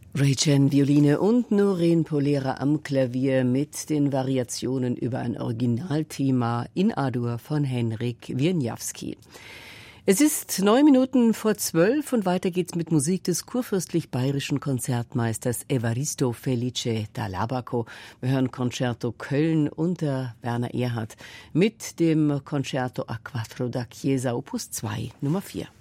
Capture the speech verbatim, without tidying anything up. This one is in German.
Ray Chen Violine und Noreen Polera am Klavier mit den Variationen über ein Originalthema in A-Dur von Henryk Wieniawski. Es ist neun Minuten vor zwölf und weiter geht's mit Musik des kurfürstlich-bayerischen Konzertmeisters Evaristo Felice Dall'Abaco. Wir hören Concerto Köln unter Werner Erhardt mit dem Concerto a Quattro da Chiesa Opus zwei Nummer vier.